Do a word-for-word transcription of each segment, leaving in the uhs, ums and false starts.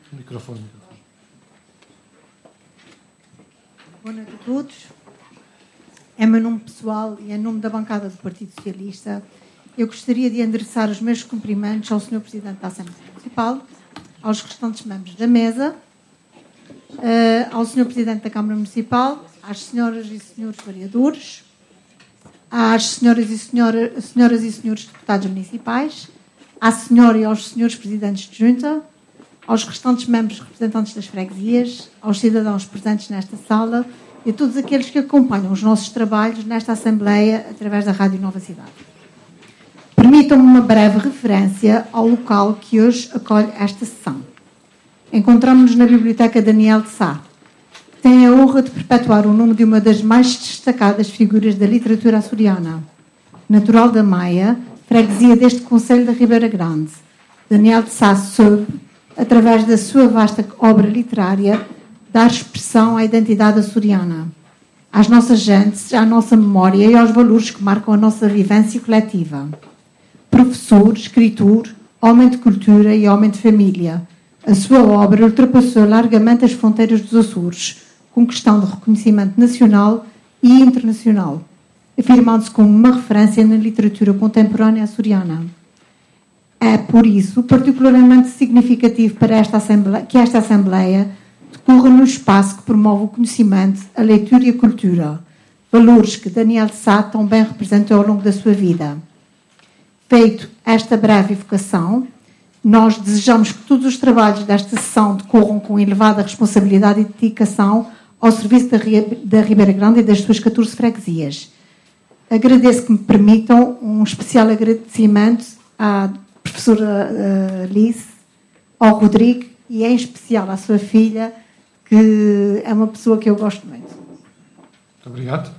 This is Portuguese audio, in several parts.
Microfone, microfone. Boa noite a todos. Em meu nome pessoal e em nome da bancada do Partido Socialista, eu gostaria de endereçar os meus cumprimentos ao senhor Presidente da Assembleia Municipal, aos restantes membros da mesa, ao senhor Presidente da Câmara Municipal, às senhoras e senhores vereadores, às senhoras e, senhora, senhoras e senhores deputados municipais, à senhora e aos senhores presidentes de junta, aos restantes membros representantes das freguesias, aos cidadãos presentes nesta sala e a todos aqueles que acompanham os nossos trabalhos nesta Assembleia através da Rádio Nova Cidade. Permitam-me uma breve referência ao local que hoje acolhe esta sessão. Encontramos-nos na Biblioteca Daniel de Sá, que tem a honra de perpetuar o nome de uma das mais destacadas figuras da literatura açoriana. Natural da Maia, freguesia deste concelho da Ribeira Grande, Daniel de Sá soube, através da sua vasta obra literária, dar expressão à identidade açoriana, às nossas gentes, à nossa memória e aos valores que marcam a nossa vivência coletiva. Professor, escritor, homem de cultura e homem de família, a sua obra ultrapassou largamente as fronteiras dos Açores, conquistando reconhecimento nacional e internacional, afirmando-se como uma referência na literatura contemporânea açoriana. É, por isso, particularmente significativo para esta Assembleia, que esta Assembleia decorra no espaço que promove o conhecimento, a leitura e a cultura, valores que Daniel de Sá tão bem representou ao longo da sua vida. Feito esta breve evocação, nós desejamos que todos os trabalhos desta sessão decorram com elevada responsabilidade e dedicação ao serviço da, da Ribeira Grande e das suas catorze freguesias. Agradeço que me permitam um especial agradecimento à professora uh, Liz, ao Rodrigo e em especial à sua filha, que é uma pessoa que eu gosto muito. Muito obrigado.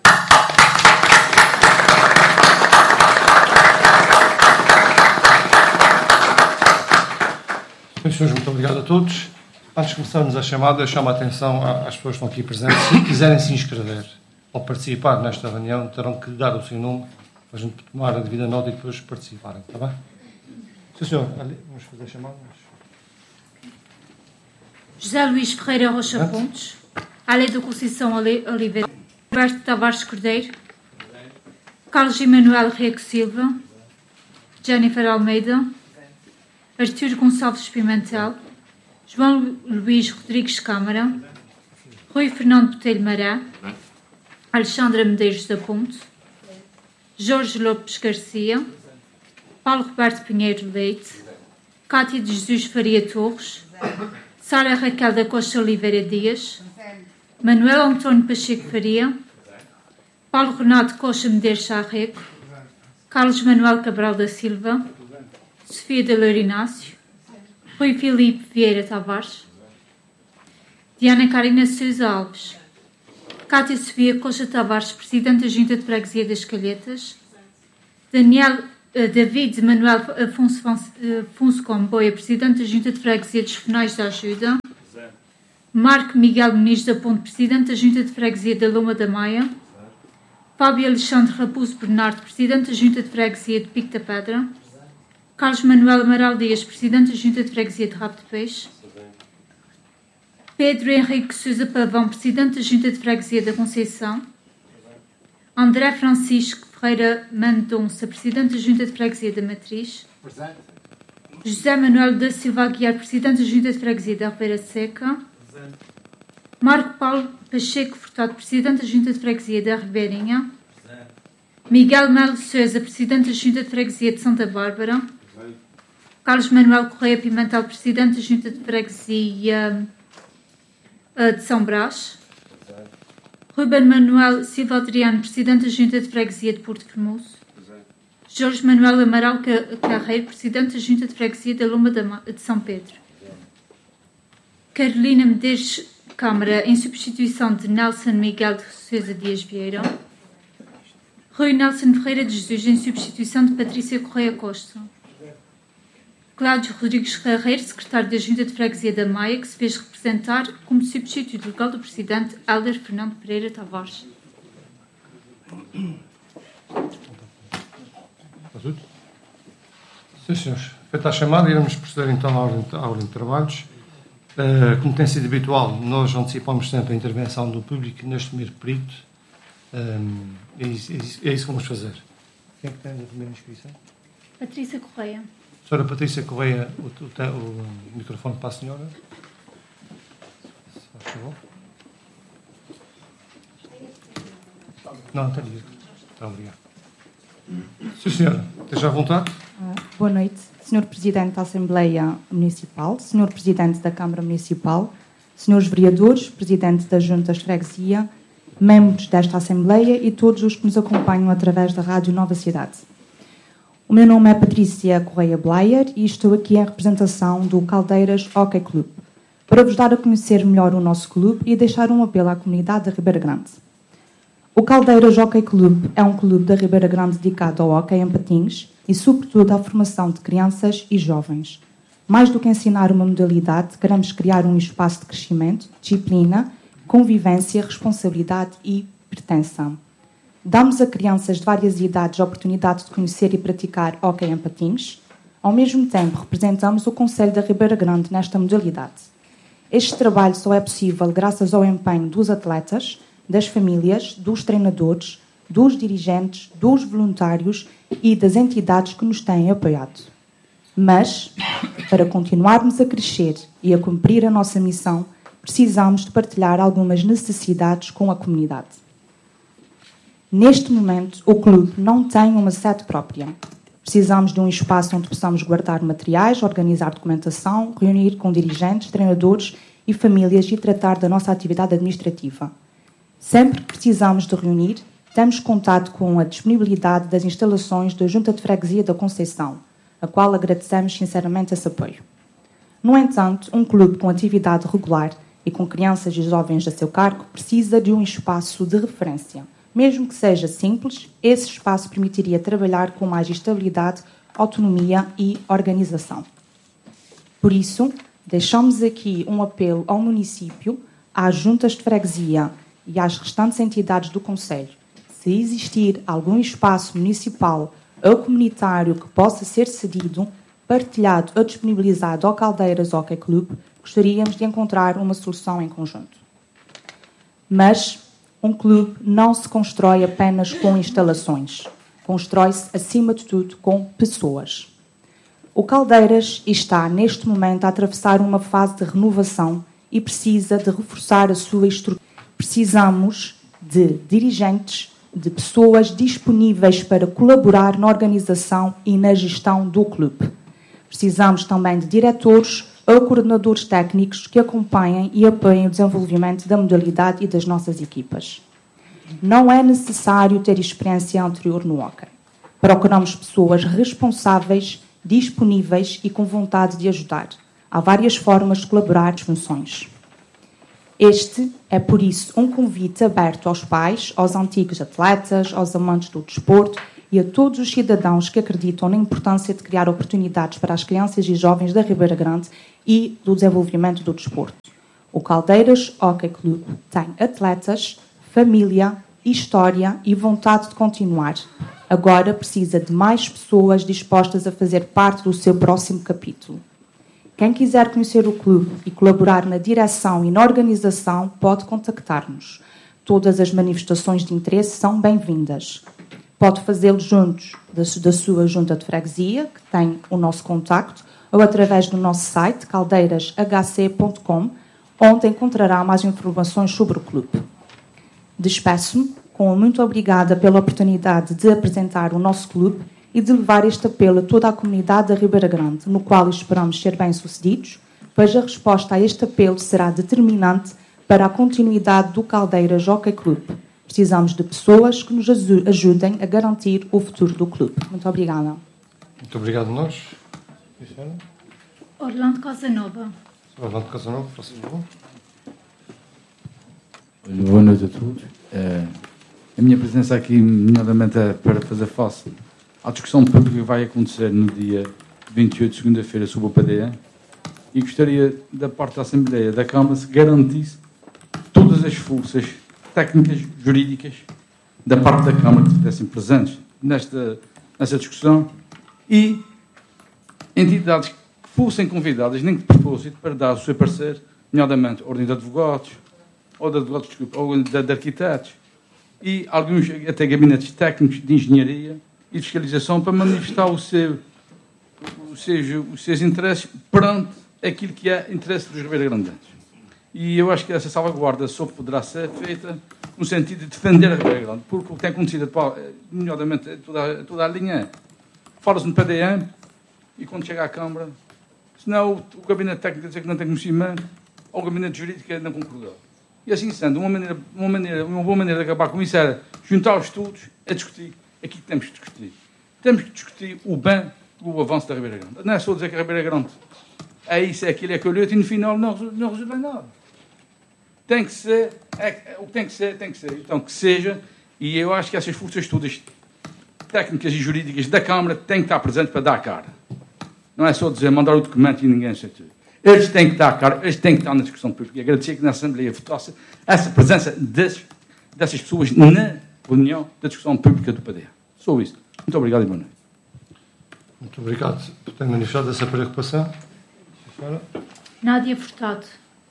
Senhoras e senhores, muito obrigado a todos. Antes de começarmos a chamada, eu chamo a atenção às pessoas que estão aqui presentes. Se quiserem se inscrever ou participar nesta reunião, terão que dar o seu nome para a gente tomar a devida nota e depois participarem, está bem? Sim, senhor, vamos fazer a chamada. José Luís Ferreira Rocha Pontes, Alé da Conceição Oliveira, Roberto Tavares Cordeiro, Carlos Emanuel Rego Silva, Jennifer Almeida, Artur Gonçalves Pimentel, João Luís Rodrigues Câmara, Rui Fernando Botelho Mará, Alexandra Medeiros da Ponte, Jorge Lopes Garcia, Paulo Roberto Pinheiro Leite, Cátia de Jesus Faria Torres, Sara Raquel da Costa Oliveira Dias, Manuel António Pacheco Faria, Paulo Renato Costa Medeiros Charreco, Carlos Manuel Cabral da Silva, Sofia de Louro Inácio, Rui Filipe Vieira Tavares, Diana Carina Sousa Alves, Cátia Sofia Costa Tavares, Presidente da Junta de Freguesia das Calhetas, Daniel uh, David Manuel Afonso, Afonso Comboia, Presidente da Junta de Freguesia dos Finais da Ajuda, Marco Miguel Muniz da Ponte, Presidente da Junta de Freguesia da Loma da Maia, Fábio Alexandre Raposo Bernardo, Presidente da Junta de Freguesia de Pico da Pedra, Carlos Manuel Amaral Dias, Presidente da Junta de Freguesia de Rabo de Peixe, Pedro Henrique Sousa Pavão, Presidente da Junta de Freguesia da Conceição, André Francisco Ferreira Mendonça, Presidente da Junta de Freguesia da Matriz, presente. José Manuel da Silva Aguiar, Presidente da Junta de Freguesia da Ribeira Seca, presente. Marco Paulo Pacheco Furtado, Presidente da Junta de Freguesia da Ribeirinha, presente. Miguel Melo Sousa, Presidente da Junta de Freguesia de Santa Bárbara, presente. Carlos Manuel Correia Pimentel, Presidente da Junta de Freguesia uh, de São Brás, Ruben Manuel Silva Adriano, Presidente da Junta de Freguesia de Porto Formoso, Jorge Manuel Amaral Carreiro, Presidente da Junta de Freguesia da Loma de São Pedro, Carolina Medeiros Câmara, em substituição de Nelson Miguel de Sousa Dias Vieira, Rui Nelson Ferreira de Jesus, em substituição de Patrícia Correia Costa, Cláudio Rodrigues Carreiro, secretário da Junta de Freguesia da Maia, que se fez representar como substituto legal do presidente Hélder Fernando Pereira Tavares. Sim, senhores. Feita a chamada, iremos proceder então à ordem, à ordem de trabalhos. Uh, como tem sido habitual, nós antecipamos sempre a intervenção do público neste primeiro período. Um, é, isso, é, isso, é isso que vamos fazer. Quem é que tem a primeira inscrição? Patrícia Correia. Senhora Patrícia Correia, o, o, o, o microfone para a senhora. Se faz favor. Não, está ali. Está, obrigado. Sim, senhora. Esteja à vontade. Uh, boa noite. senhor Presidente da Assembleia Municipal, senhor Presidente da Câmara Municipal, senhores vereadores, Presidente das Juntas de Freguesia, membros desta Assembleia e todos os que nos acompanham através da Rádio Nova Cidade. O meu nome é Patrícia Correia Blayer e estou aqui em representação do Caldeiras Hockey Clube, para vos dar a conhecer melhor o nosso clube e deixar um apelo à comunidade da Ribeira Grande. O Caldeiras Hockey Clube é um clube da Ribeira Grande dedicado ao hóquei em patins e, sobretudo, à formação de crianças e jovens. Mais do que ensinar uma modalidade, queremos criar um espaço de crescimento, disciplina, convivência, responsabilidade e pertenção. Damos a crianças de várias idades a oportunidade de conhecer e praticar hóquei em patins. Ao mesmo tempo, representamos o Concelho da Ribeira Grande nesta modalidade. Este trabalho só é possível graças ao empenho dos atletas, das famílias, dos treinadores, dos dirigentes, dos voluntários e das entidades que nos têm apoiado. Mas, para continuarmos a crescer e a cumprir a nossa missão, precisamos de partilhar algumas necessidades com a comunidade. Neste momento, o clube não tem uma sede própria. Precisamos de um espaço onde possamos guardar materiais, organizar documentação, reunir com dirigentes, treinadores e famílias e tratar da nossa atividade administrativa. Sempre que precisamos de reunir, temos contato com a disponibilidade das instalações da Junta de Freguesia da Conceição, a qual agradecemos sinceramente esse apoio. No entanto, um clube com atividade regular e com crianças e jovens a seu cargo precisa de um espaço de referência. Mesmo que seja simples, esse espaço permitiria trabalhar com mais estabilidade, autonomia e organização. Por isso, deixamos aqui um apelo ao município, às juntas de freguesia e às restantes entidades do Concelho. Se existir algum espaço municipal ou comunitário que possa ser cedido, partilhado ou disponibilizado ao Caldeiras Hockey Clube, gostaríamos de encontrar uma solução em conjunto. Mas um clube não se constrói apenas com instalações. Constrói-se, acima de tudo, com pessoas. O Caldeiras está, neste momento, a atravessar uma fase de renovação e precisa de reforçar a sua estrutura. Precisamos de dirigentes, de pessoas disponíveis para colaborar na organização e na gestão do clube. Precisamos também de diretores ou coordenadores técnicos que acompanhem e apoiem o desenvolvimento da modalidade e das nossas equipas. Não é necessário ter experiência anterior no hóquei. Procuramos pessoas responsáveis, disponíveis e com vontade de ajudar. Há várias formas de colaborar nas funções. Este é, por isso, um convite aberto aos pais, aos antigos atletas, aos amantes do desporto e a todos os cidadãos que acreditam na importância de criar oportunidades para as crianças e jovens da Ribeira Grande e do desenvolvimento do desporto. O Caldeiras Hockey Clube tem atletas, família, história e vontade de continuar. Agora precisa de mais pessoas dispostas a fazer parte do seu próximo capítulo. Quem quiser conhecer o clube e colaborar na direção e na organização pode contactar-nos. Todas as manifestações de interesse são bem-vindas. Pode fazê-lo juntos da, da sua junta de freguesia, que tem o nosso contacto, ou através do nosso site, caldeirashc ponto com, onde encontrará mais informações sobre o clube. Despeço-me com muito obrigada pela oportunidade de apresentar o nosso clube e de levar este apelo a toda a comunidade da Ribeira Grande, no qual esperamos ser bem-sucedidos, pois a resposta a este apelo será determinante para a continuidade do Caldeiras Hockey Clube. Precisamos de pessoas que nos ajudem a garantir o futuro do clube. Muito obrigada. Muito obrigado a nós. Orlando Casanova. Orlando Casanova, faça favor. Boa noite a todos. Uh, a minha presença aqui, nomeadamente, é para fazer face à discussão pública que vai acontecer no dia vinte e oito, segunda-feira, sobre o P D E, e gostaria, da parte da Assembleia da Câmara, se garantisse todas as forças técnicas, jurídicas, da parte da Câmara que estivessem presentes nesta, nesta discussão e entidades que fossem convidadas, nem de propósito, para dar o seu parecer, nomeadamente ordem de advogados, ou de advogados, desculpa, ou de, de arquitetos, e alguns até gabinetes técnicos de engenharia e de fiscalização para manifestar o seu, os, seus, os seus interesses perante aquilo que é interesse dos ribeiragrandenses. E eu acho que essa salvaguarda só poderá ser feita no sentido de defender a Ribeira Grande, porque o que tem acontecido, nomeadamente, toda, toda a linha, fala-se no P D M e quando chega à Câmara, senão o, o gabinete técnico diz que não tem conhecimento, ou o gabinete jurídico não concordou. E assim sendo, uma, maneira, uma, maneira, uma boa maneira de acabar com isso era juntar os estudos a discutir aquilo que temos que discutir. Temos que discutir o bem do avanço da Ribeira Grande. Não é só dizer que a Ribeira Grande é isso, é aquilo, é aquilo, e no final não, não resolve nada. Tem que ser, é, o que tem que ser, tem que ser. Então, que seja, e eu acho que essas forças todas técnicas e jurídicas da Câmara têm que estar presentes para dar a cara. Não é só dizer, mandar o documento e ninguém aceitou. Eles têm que dar a cara, eles têm que estar na discussão pública. E agradecer que na Assembleia votasse essa presença dessas, dessas pessoas na reunião da discussão pública do P D A. Só isso. Muito obrigado e boa noite. Muito obrigado por ter manifestado essa preocupação. Senhora. Nádia Furtado.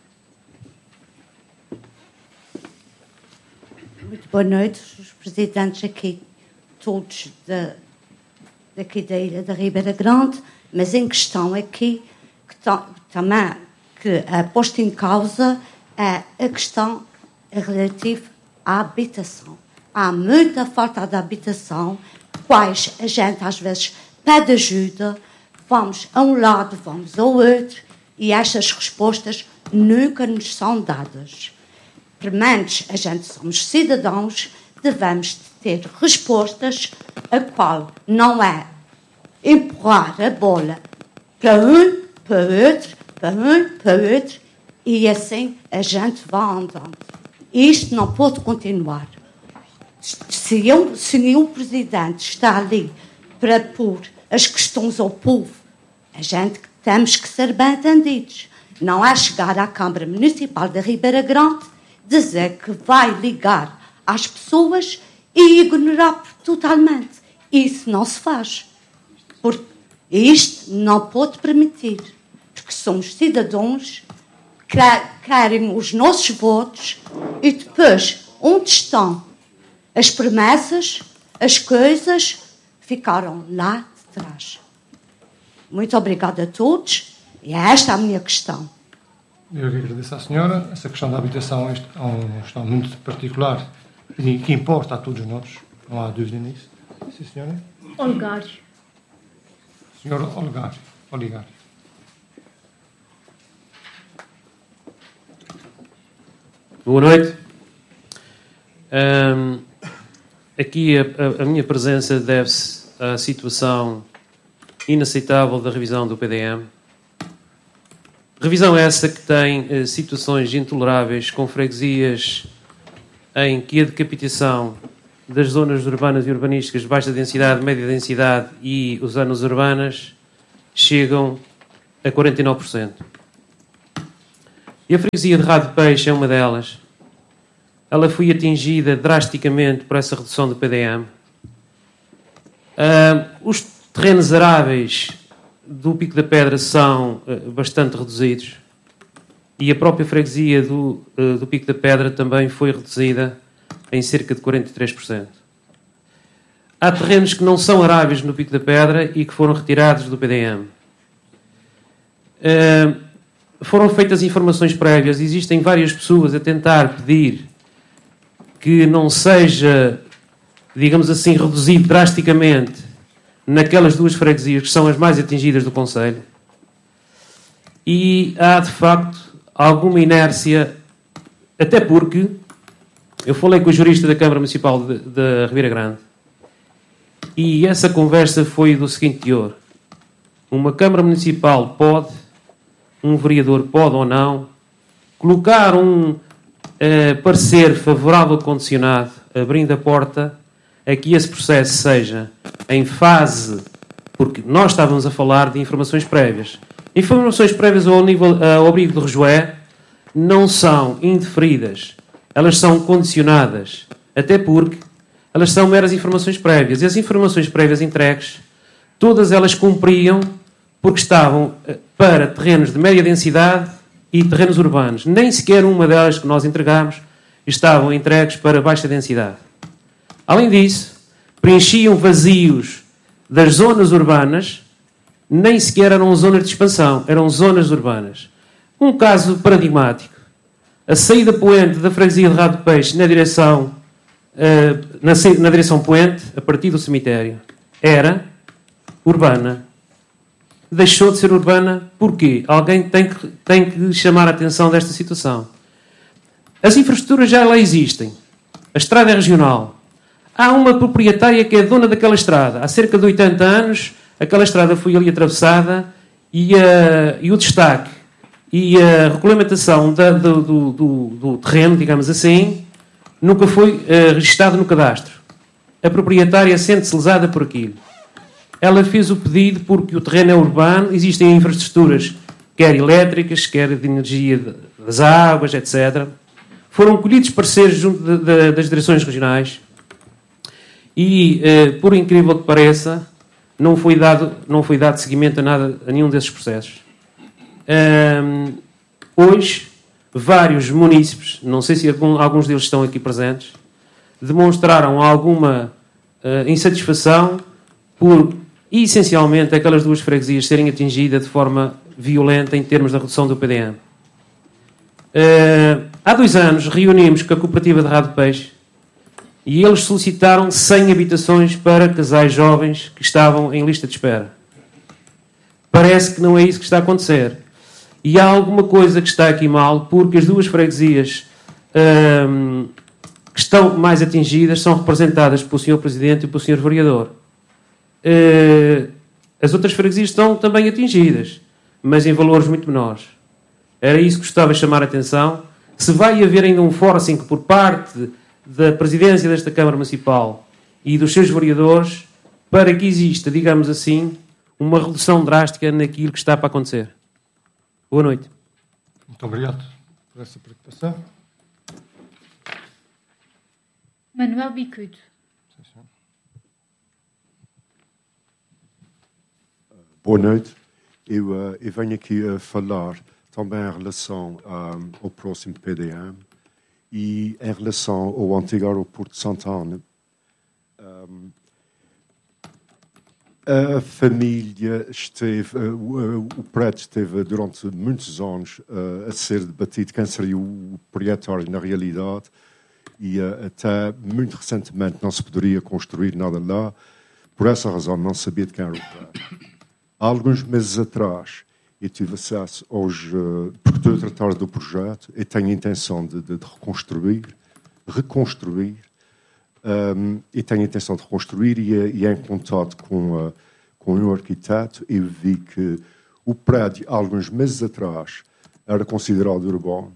Muito boa noite, os presidentes aqui, todos da, daqui da Ilha da Ribeira Grande, mas em questão aqui, que tam, também que a posta em causa é a questão relativa à habitação. Há muita falta de habitação, quais a gente às vezes pede ajuda, vamos a um lado, vamos ao outro, e estas respostas nunca nos são dadas. Pelo menos a gente somos cidadãos, devemos ter respostas a qual não é empurrar a bola para um, para outro, para um, para outro, e assim a gente vai andando. Isto não pode continuar. Se, eu, se o Presidente está ali para pôr as questões ao povo, a gente temos que ser bem entendidos. Não é chegar à Câmara Municipal da Ribeira Grande, dizer que vai ligar às pessoas e ignorar totalmente. Isso não se faz. Porque isto não pode permitir. Porque somos cidadãos que querem os nossos votos e depois, onde estão as promessas, as coisas, ficaram lá de trás. Muito obrigada a todos e esta é a minha questão. Eu agradeço à senhora. Essa questão da habitação é uma questão muito particular e que importa a todos nós. Não há dúvida nisso. Sim, senhora. Olgário. Senhora Olgário. Oligário. Boa noite. Um, aqui a, a, a minha presença deve-se à situação inaceitável da revisão do P D M. Revisão essa que tem eh, situações intoleráveis com freguesias em que a decapitação das zonas urbanas e urbanísticas de baixa densidade, média densidade e os zonas urbanas chegam a quarenta e nove por cento. E a freguesia de Rado de Peixe é uma delas. Ela foi atingida drasticamente por essa redução do P D M. Uh, os terrenos aráveis do Pico da Pedra são uh, bastante reduzidos e a própria freguesia do, uh, do Pico da Pedra também foi reduzida em cerca de quarenta e três por cento. Há terrenos que não são aráveis no Pico da Pedra e que foram retirados do P D M. Uh, foram feitas informações prévias. Existem várias pessoas a tentar pedir que não seja, digamos assim, reduzido drasticamente naquelas duas freguesias que são as mais atingidas do concelho. E há, de facto, alguma inércia, até porque eu falei com o jurista da Câmara Municipal da Ribeira Grande e essa conversa foi do seguinte teor: uma Câmara Municipal pode, um vereador pode ou não, colocar um uh, parecer favorável condicionado, abrindo a porta a que esse processo seja em fase, porque nós estávamos a falar de informações prévias. Informações prévias ao, nível, ao abrigo do rejoé não são indeferidas, elas são condicionadas, até porque elas são meras informações prévias. E as informações prévias entregues, todas elas cumpriam porque estavam para terrenos de média densidade e terrenos urbanos. Nem sequer uma delas que nós entregámos estavam entregues para baixa densidade. Além disso, preenchiam vazios das zonas urbanas, nem sequer eram zonas de expansão, eram zonas urbanas. Um caso paradigmático. A saída poente da freguesia de Rabo de Peixe na direção, uh, na, na direção poente, a partir do cemitério, era urbana. Deixou de ser urbana porquê? Alguém tem que, tem que chamar a atenção desta situação. As infraestruturas já lá existem. A estrada é regional. Há uma proprietária que é dona daquela estrada. Há cerca de oitenta anos, aquela estrada foi ali atravessada e, uh, e o destaque e a regulamentação da, do, do, do, do terreno, digamos assim, nunca foi uh, registado no cadastro. A proprietária sente-se lesada por aquilo. Ela fez o pedido porque o terreno é urbano, existem infraestruturas, quer elétricas, quer de energia das águas, etcétera. Foram colhidos pareceres junto de, de, das direções regionais e, eh, por incrível que pareça, não foi dado, não foi dado seguimento a, nada, a nenhum desses processos. Um, hoje, vários munícipes, não sei se algum, alguns deles estão aqui presentes, demonstraram alguma uh, insatisfação por, essencialmente, aquelas duas freguesias serem atingidas de forma violenta em termos da redução do P D M. Uh, há dois anos reunimos com a cooperativa de Rabo de Peixe e eles solicitaram cem habitações para casais jovens que estavam em lista de espera. Parece que não é isso que está a acontecer. E há alguma coisa que está aqui mal, porque as duas freguesias um, que estão mais atingidas são representadas pelo senhor Presidente e pelo senhor Vereador. Uh, as outras freguesias estão também atingidas, mas em valores muito menores. Era isso que gostava de chamar a atenção. Se vai haver ainda um forcing por parte da Presidência desta Câmara Municipal e dos seus vereadores para que exista, digamos assim, uma redução drástica naquilo que está para acontecer. Boa noite. Muito obrigado por essa preocupação. Manuel Bicudo. Boa noite. Eu, uh, eu venho aqui a falar também em relação um, ao próximo P D M e em relação ao antigo aeroporto de Santa Ana. Um, a família esteve, uh, o, o prédio esteve durante muitos anos uh, a ser debatido quem seria o proprietário na realidade e uh, até muito recentemente não se poderia construir nada lá. Por essa razão não sabia de quem era o prédio. Há alguns meses atrás eu tive acesso aos... Uh, porque estou a tratar do projeto e tenho a intenção de, de, de reconstruir, reconstruir, um, e tenho a intenção de reconstruir e, e em contato com, uh, com um arquiteto eu vi que o prédio, há alguns meses atrás, era considerado urbano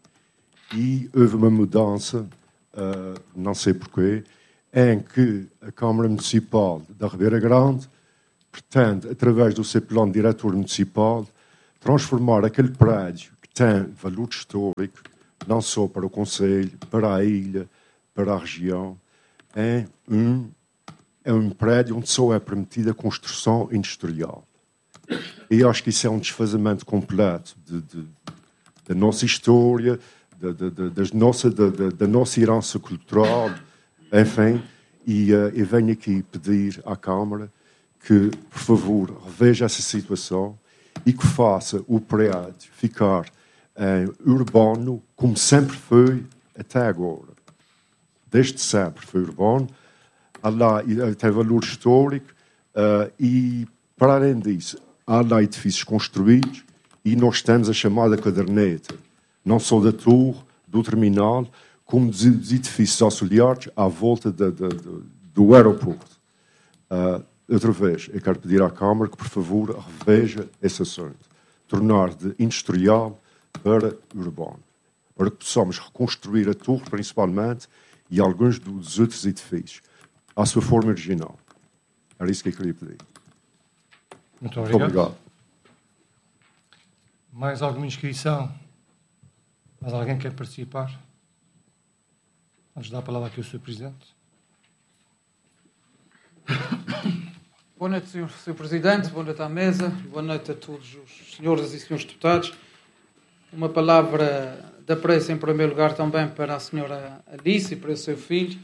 e houve uma mudança, uh, não sei porquê, em que a Câmara Municipal da Ribeira Grande pretende, através do seu plano diretor municipal, transformar aquele prédio que tem valor histórico, não só para o Conselho, para a ilha, para a região, em um, em um prédio onde só é permitida a construção industrial. E acho que isso é um desfazamento completo de, de, da nossa história, de, de, de, das nossa, de, de, da nossa herança cultural, enfim, e uh, eu venho aqui pedir à Câmara que, por favor, reveja essa situação e que faça o prédio ficar eh, urbano como sempre foi até agora. Desde sempre foi urbano, há lá, tem valor histórico uh, e, para além disso, há lá edifícios construídos e nós temos a chamada caderneta, não só da torre, do terminal, como dos edifícios auxiliares à volta de, de, de, do aeroporto. Uh, Outra vez, eu quero pedir à Câmara que, por favor, reveja esse assunto. Tornar de industrial para urbano. Para que possamos reconstruir a torre, principalmente, e alguns dos outros edifícios, à sua forma original. Era isso que eu queria pedir. Muito obrigado. Muito obrigado. Mais alguma inscrição? Mais alguém quer participar? Vamos dar a palavra aqui ao senhor Presidente. Boa noite, senhor senhor Presidente, boa noite à mesa, boa noite a todos os senhores e senhores deputados. Uma palavra de apreço, em primeiro lugar, também para a senhora Alice e para o seu filho,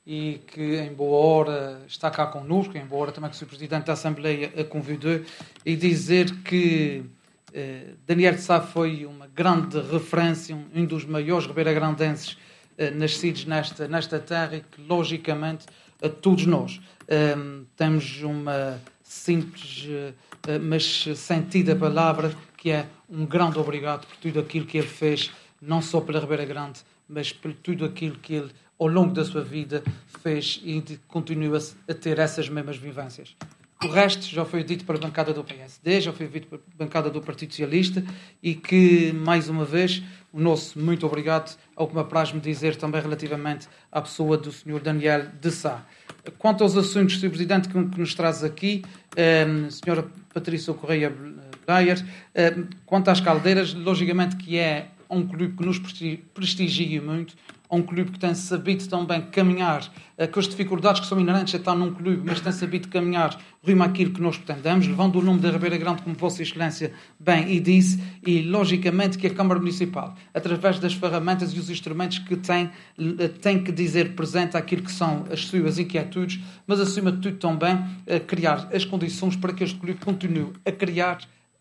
e que em boa hora está cá connosco, em boa hora também que o senhor Presidente da Assembleia a convidou, e dizer que eh, Daniel de Sá foi uma grande referência, um, um dos maiores ribeiragrandenses eh, nascidos nesta, nesta terra, e que, logicamente, a todos nós eh, temos uma simples, eh, mas sentida palavra, que é um grande obrigado por tudo aquilo que ele fez, não só pela Ribeira Grande, mas por tudo aquilo que ele, ao longo da sua vida, fez e continua a ter essas mesmas vivências. O resto já foi dito pela bancada do P S D, já foi dito pela bancada do Partido Socialista, e que, mais uma vez, o nosso muito obrigado ao que me apraz-me dizer também relativamente à pessoa do senhor Daniel de Sá. Quanto aos assuntos, senhor Presidente, que, que nos traz aqui, eh, senhora Patrícia Correia Breyer, eh, quanto às Caldeiras, logicamente que é um clube que nos prestigia muito, um clube que tem sabido também caminhar, uh, com as dificuldades que são inerentes a estar num clube, mas tem sabido caminhar rumo àquilo que nós pretendemos, levando o nome da Ribeira Grande, como Vossa Excelência bem e disse, e logicamente que a Câmara Municipal, através das ferramentas e os instrumentos que tem, uh, tem que dizer presente àquilo que são as suas inquietudes, mas acima de tudo também uh, criar as condições para que este clube continue a criar,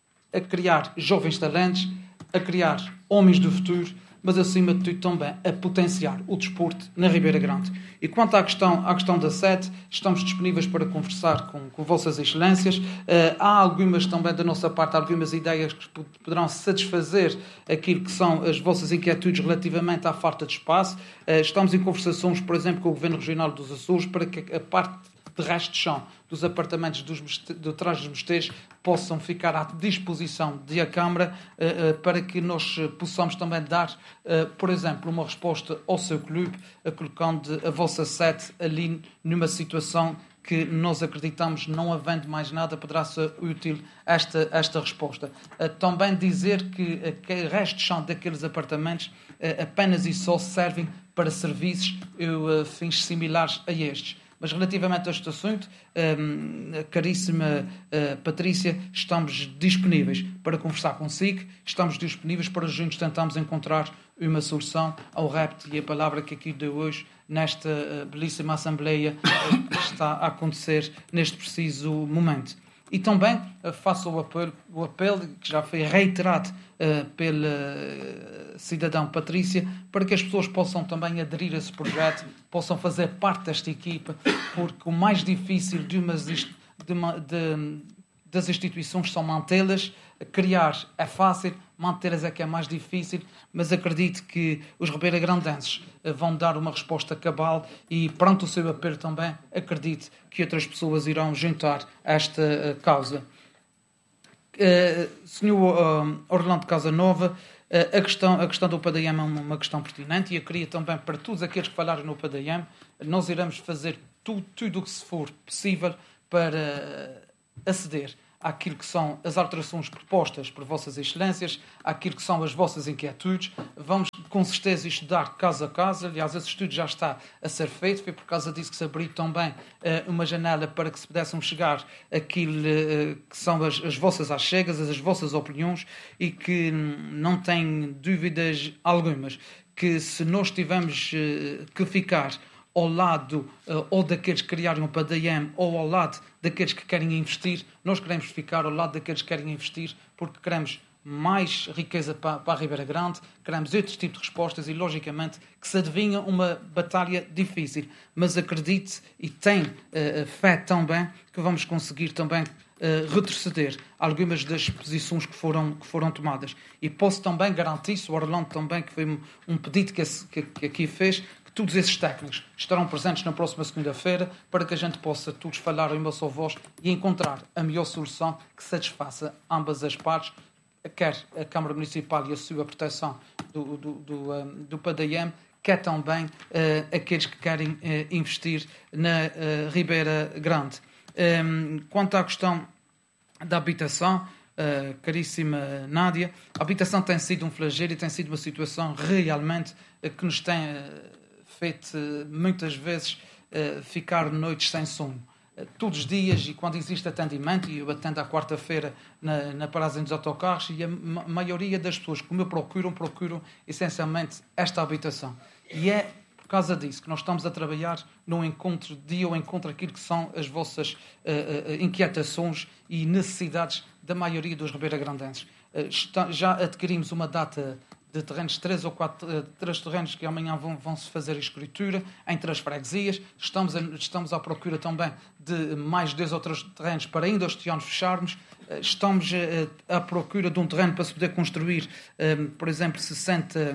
a criar jovens talentos, a criar homens do futuro, mas acima de tudo também a potenciar o desporto na Ribeira Grande. E quanto à questão, à questão da sede, estamos disponíveis para conversar com, com vossas excelências. Uh, há algumas também da nossa parte, algumas ideias que poderão satisfazer aquilo que são as vossas inquietudes relativamente à falta de espaço. Uh, estamos em conversações, por exemplo, com o Governo Regional dos Açores, para que a parte de resto de chão dos apartamentos dos, de trás dos mosteiros possam ficar à disposição da Câmara, uh, uh, para que nós possamos também dar, uh, por exemplo, uma resposta ao seu clube, uh, colocando a vossa sede ali numa situação que nós acreditamos, não havendo mais nada, poderá ser útil esta, esta resposta. Uh, também dizer que o resto de chão daqueles apartamentos uh, apenas e só servem para serviços uh, fins similares a estes. Mas relativamente a este assunto, um, caríssima uh, Patrícia, estamos disponíveis para conversar consigo, estamos disponíveis para juntos tentarmos encontrar uma solução ao repto e a palavra que aqui deu hoje nesta uh, belíssima Assembleia uh, que está a acontecer neste preciso momento. E também uh, faço o apelo, o apelo que já foi reiterado uh, pela uh, cidadã Patrícia, para que as pessoas possam também aderir a esse projeto, possam fazer parte desta equipa, porque o mais difícil de umas, de uma, de, das instituições são mantê-las. Criar é fácil, mantê-las é que é mais difícil, mas acredito que os ribeiragrandenses vão dar uma resposta cabal e, perante o seu apelo também, acredito que outras pessoas irão juntar esta uh, causa. Uh, senhor uh, Orlando Casanova, uh, a, questão, a questão do P D M é uma, uma questão pertinente, e eu queria também, para todos aqueles que falaram no P D M, nós iremos fazer tudo, tudo o que se for possível para aceder àquilo que são as alterações propostas por vossas excelências, àquilo que são as vossas inquietudes. Vamos, com certeza, estudar caso a caso. Aliás, esse estudo já está a ser feito. Foi por causa disso que se abriu também uh, uma janela para que se pudessem chegar àquilo uh, que são as, as vossas achegas, as vossas opiniões, e que não tenho dúvidas algumas que, se nós tivermos uh, que ficar ao lado uh, ou daqueles que criaram o P D M ou ao lado daqueles que querem investir, nós queremos ficar ao lado daqueles que querem investir, porque queremos mais riqueza para, para a Ribeira Grande, queremos outros tipos de respostas, e logicamente que se adivinha uma batalha difícil, mas acredite e tenho uh, fé também que vamos conseguir também uh, retroceder algumas das posições que foram, que foram tomadas. E posso também garantir, se o Orlando também, que foi um, um pedido que, esse, que, que aqui fez, todos esses técnicos estarão presentes na próxima segunda-feira, para que a gente possa todos falar em uma só voz e encontrar a melhor solução que satisfaça ambas as partes, quer a Câmara Municipal e a sua proteção do, do, do, um, do P D M, quer também uh, aqueles que querem uh, investir na uh, Ribeira Grande. Um, quanto à questão da habitação, uh, caríssima Nádia, a habitação tem sido um flagelo e tem sido uma situação realmente uh, que nos tem uh, feito uh, muitas vezes uh, ficar noites sem sono. todos os dias, e quando existe atendimento, e eu atendo à quarta-feira na, na paragem dos autocarros, e a ma- maioria das pessoas que me procuram, procuram essencialmente esta habitação. E é por causa disso que nós estamos a trabalhar num encontro, dia ao encontro aquilo que são as vossas uh, uh, inquietações e necessidades da maioria dos ribeiragrandenses. Uh, está, já adquirimos uma data de terrenos, três ou quatro uh, três terrenos que amanhã vão, vão se fazer a escritura em três freguesias. Estamos, a, estamos à procura também de mais dois ou três terrenos para ainda este ano fecharmos. Uh, estamos uh, à procura de um terreno para se poder construir, uh, por exemplo, sessenta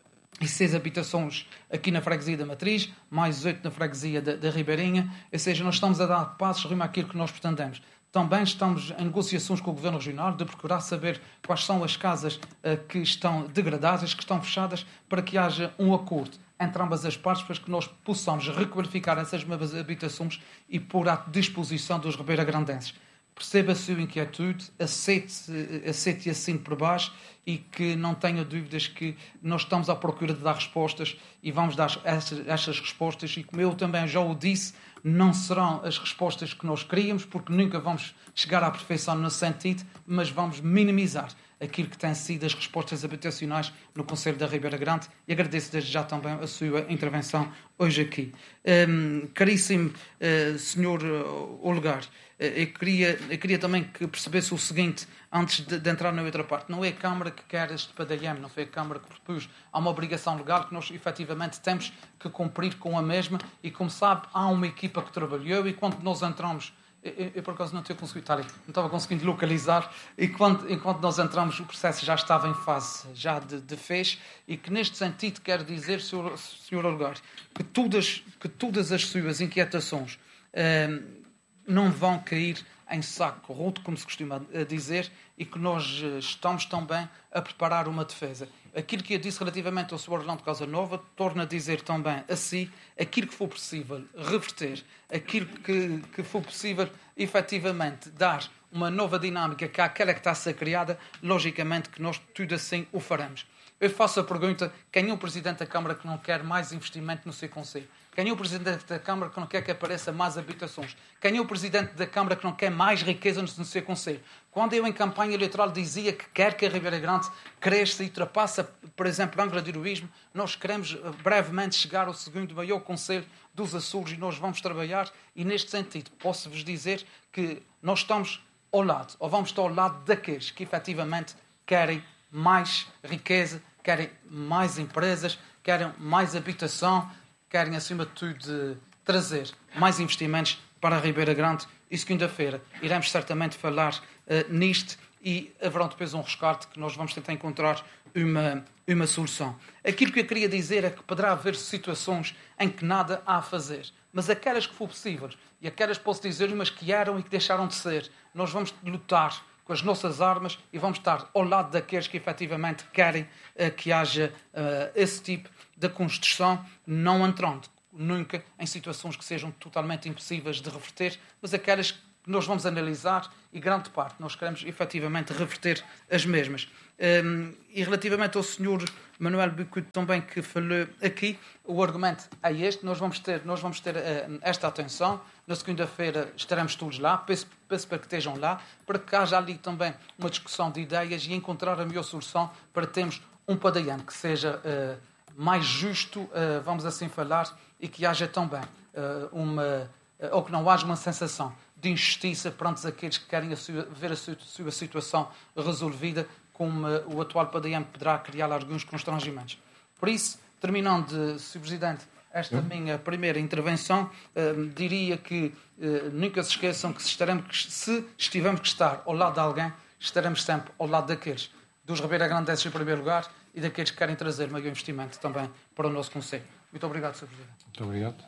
e seis habitações aqui na freguesia da Matriz, mais oito na freguesia da, da Ribeirinha, ou seja, nós estamos a dar passos rumo àquilo que nós pretendemos. Também estamos em negociações com o Governo Regional de procurar saber quais são as casas uh, que estão degradadas, que estão fechadas, para que haja um acordo entre ambas as partes, para que nós possamos requalificar essas mesmas habitações e pôr à disposição dos ribeiragrandenses. Perceba a sua inquietude, aceite, aceite assim por baixo e que não tenha dúvidas que nós estamos à procura de dar respostas e vamos dar estas, estas respostas, e como eu também já o disse, não serão as respostas que nós queríamos, porque nunca vamos chegar à perfeição nesse sentido, mas vamos minimizar aquilo que têm sido as respostas habitacionais no Conselho da Ribeira Grande, e agradeço desde já também a sua intervenção hoje aqui. Um, caríssimo uh, senhor Olegário, uh, eu, queria, eu queria também que percebesse o seguinte, antes de, de entrar na outra parte. Não é a Câmara que quer este P D M, não foi a Câmara que propôs. Há uma obrigação legal que nós efetivamente temos que cumprir com a mesma, e como sabe, há uma equipa que trabalhou, e quando nós entramos, Eu, eu, por acaso, não tinha conseguido estar ali, não estava conseguindo localizar, e quando, enquanto nós entramos, o processo já estava em fase já de, de fez, e que neste sentido quero dizer, senhor, senhor Olegário, que todas, que todas as suas inquietações eh, não vão cair em saco roto, como se costuma dizer, e que nós estamos também a preparar uma defesa. Aquilo que eu disse relativamente ao senhor Orlando Casanova, torno a dizer também a si, aquilo que for possível reverter, aquilo que, que for possível efetivamente dar uma nova dinâmica que àquela que está a ser criada, logicamente que nós tudo assim o faremos. Eu faço a pergunta, quem é o Presidente da Câmara que não quer mais investimento no seu Conselho? Quem é o Presidente da Câmara que não quer que apareça mais habitações? Quem é o Presidente da Câmara que não quer mais riqueza no seu Conselho? Quando eu, em campanha eleitoral, dizia que quer que a Ribeira Grande cresça e ultrapasse, por exemplo, a Angra do Heroísmo, nós queremos brevemente chegar ao segundo maior Conselho dos Açores, e nós vamos trabalhar, e neste sentido posso-vos dizer que nós estamos ao lado, ou vamos estar ao lado daqueles que efetivamente querem mais riqueza, querem mais empresas, querem mais habitação, querem, acima de tudo, de trazer mais investimentos para a Ribeira Grande. E segunda-feira iremos certamente falar uh, nisto, e haverá depois um rescate que nós vamos tentar encontrar uma, uma solução. Aquilo que eu queria dizer é que poderá haver situações em que nada há a fazer, mas aquelas que for possível, e aquelas, posso dizer, umas que eram e que deixaram de ser, nós vamos lutar com as nossas armas e vamos estar ao lado daqueles que efetivamente querem uh, que haja uh, esse tipo de construção, não entrando nunca em situações que sejam totalmente impossíveis de reverter, mas aquelas que nós vamos analisar, e grande parte nós queremos efetivamente reverter as mesmas. Um, e relativamente ao senhor Manuel Bicudo também, que falou aqui, o argumento é este: nós vamos ter, nós vamos ter uh, esta atenção. Na segunda-feira estaremos todos lá, peço, peço para que estejam lá, para que haja ali também uma discussão de ideias e encontrar a melhor solução para termos um P D M que seja uh, mais justo, uh, vamos assim falar, e que haja também uh, uma, uh, ou que não haja uma sensação de injustiça perante aqueles que querem a sua, ver a sua, sua situação resolvida, como uh, o atual P D M poderá criar alguns constrangimentos. Por isso, terminando, senhor Presidente, esta hum. minha primeira intervenção, uh, diria que uh, nunca se esqueçam que se, estaremos, se estivermos que estar ao lado de alguém, estaremos sempre ao lado daqueles, dos ribeiragrandenses em primeiro lugar, e daqueles que querem trazer maior investimento também para o nosso Conselho. Muito obrigado, senhor Presidente. Muito obrigado.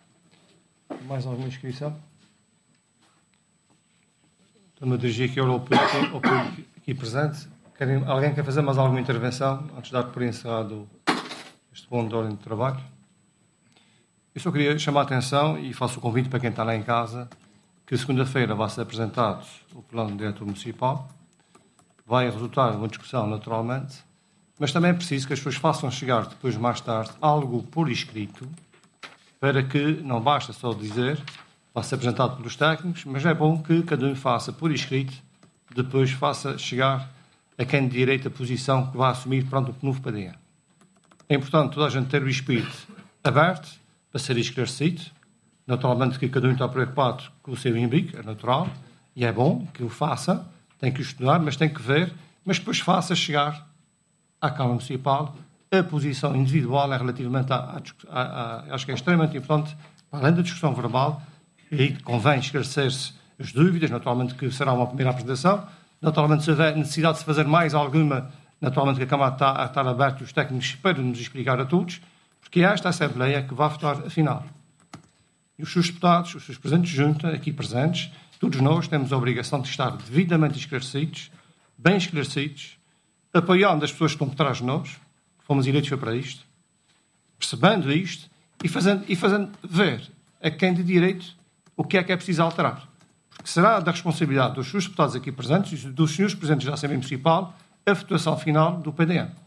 Mais alguma inscrição? Estou-me a dirigir aqui ao público, ao público aqui presente. Querem, alguém quer fazer mais alguma intervenção antes de dar por encerrado este ponto de ordem de trabalho? Eu só queria chamar a atenção, e faço o convite para quem está lá em casa, que segunda-feira vai ser apresentado o plano diretor municipal. Vai resultar uma discussão, naturalmente, mas também é preciso que as pessoas façam chegar depois, mais tarde, algo por escrito, para que não basta só dizer, vai ser apresentado pelos técnicos, mas é bom que cada um faça por escrito, depois faça chegar a quem de direito a posição que vai assumir perante o novo P D E. É importante toda a gente ter o espírito aberto para ser esclarecido. Naturalmente que cada um está preocupado com o seu imbrico, é natural, e é bom que o faça, tem que estudar, mas tem que ver, mas depois faça chegar à Câmara Municipal a posição individual é relativamente à, à, à, acho que é extremamente importante, para além da discussão verbal, e aí convém esclarecer-se as dúvidas, naturalmente que será uma primeira apresentação, naturalmente se houver necessidade de se fazer mais alguma, naturalmente que a Câmara está a estar aberta os técnicos para nos explicar a todos, porque é esta Assembleia que vai votar a final. E os seus deputados, os seus presidentes de junta, aqui presentes, todos nós temos a obrigação de estar devidamente esclarecidos, bem esclarecidos, apoiando as pessoas que estão por trás de nós, que fomos eleitos para isto, percebendo isto e fazendo, e fazendo ver a quem de direito o que é que é preciso alterar. Porque será da responsabilidade dos seus deputados aqui presentes e dos senhores presidentes da Assembleia Municipal a votação final do P D E.